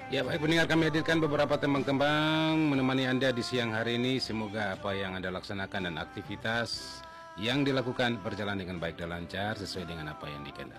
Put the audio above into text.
Ya baik pendengar, kami hadirkan beberapa tembang-tembang menemani Anda di siang hari ini. Semoga apa yang Anda laksanakan dan aktivitas yang dilakukan berjalan dengan baik dan lancar sesuai dengan apa yang dikehendaki.